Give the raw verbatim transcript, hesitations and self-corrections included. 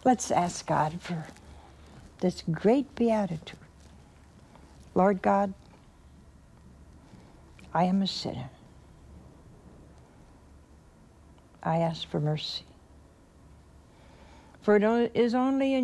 Let's ask God for this great beatitude. Lord God, I am a sinner. I ask for mercy. For it is only in